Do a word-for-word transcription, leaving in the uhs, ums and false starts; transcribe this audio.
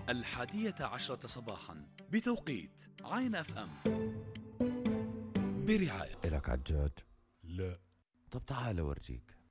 الحادية عشرة صباحا بتوقيت عين اف ام، برعاية. إلك عجاج؟ لا. طب تعال أورجيك.